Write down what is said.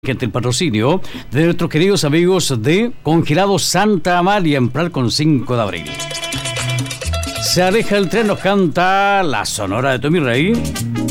Gente, el patrocinio de nuestros queridos amigos de Congelados Santa Amalia en Pral 5 de abril. Se aleja el tren, nos canta la Sonora de Tommy Rey.